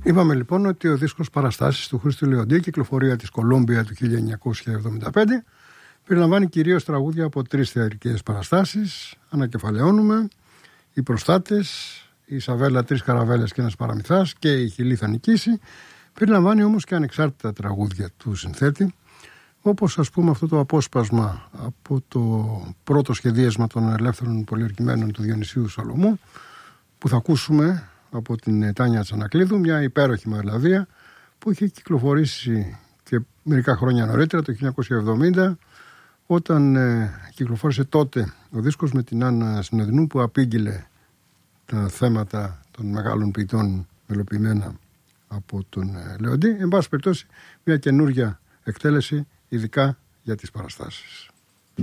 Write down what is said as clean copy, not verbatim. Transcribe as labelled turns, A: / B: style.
A: Είπαμε λοιπόν ότι ο δίσκος Παραστάσεις του Χρήστου Λεοντή, κυκλοφορία της Κολούμπια του 1975, περιλαμβάνει κυρίως τραγούδια από 3 θεατρικές παραστάσεις. Ανακεφαλαιώνουμε, οι Προστάτες, η Σαβέλα, 3 καραβέλες και ένας παραμυθάς και η Χιλή θα νικήσει. Περιλαμβάνει όμως και ανεξάρτητα τραγούδια του συνθέτη, όπως ας πούμε αυτό το απόσπασμα από το πρώτο σχεδίασμα των ελεύθερων πολιορκημένων του Διονυσίου Σολομού, που θα ακούσουμε από την Τάνια Τσανακλείδου, μια υπέροχη μελωδία που είχε κυκλοφορήσει και μερικά χρόνια νωρίτερα, το 1970, όταν κυκλοφόρησε τότε ο δίσκος με την Άννα Συνοδεινού, που απήγγειλε τα θέματα των μεγάλων ποιητών μελοποιημένα από τον Λεοντή. Εν πάση περιπτώσει, μια καινούργια εκτέλεση ειδικά για τις παραστάσεις.